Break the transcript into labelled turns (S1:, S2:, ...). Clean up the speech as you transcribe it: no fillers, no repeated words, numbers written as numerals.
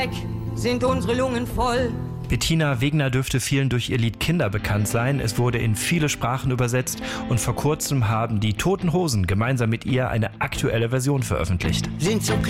S1: sind unsere Lungen voll.
S2: Bettina Wegner dürfte vielen durch ihr Lied Kinder bekannt sein. Es wurde in viele Sprachen übersetzt und vor kurzem haben die Toten Hosen gemeinsam mit ihr eine aktuelle Version veröffentlicht.
S1: Sind so